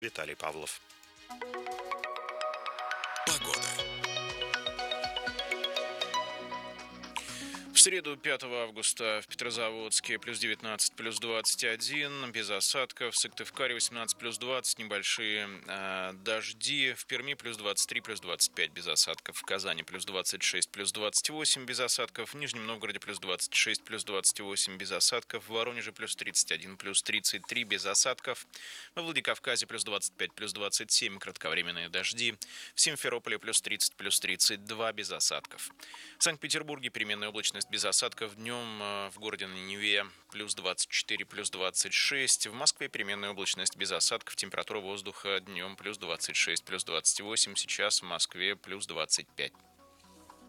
Виталий Павлов. Погода. В среду, 5 августа, в Петрозаводске плюс 19, плюс 21, без осадков. В Сыктывкаре 18, плюс 20, небольшие дожди. В Перми плюс 23, плюс 25, без осадков. В Казани плюс 26, плюс 28, без осадков. В Нижнем Новгороде плюс 26, плюс 28, без осадков. В Воронеже плюс 31, плюс 33, без осадков. Во Владикавказе плюс 25, плюс 27, кратковременные дожди. В Симферополе плюс 30, плюс 32, без осадков. В Санкт-Петербурге переменная облачность без осадков. Днем в городе на Неве плюс 24, плюс 26. В Москве переменная облачность без осадков. Температура воздуха днем плюс 26, плюс 28. Сейчас в Москве плюс 25.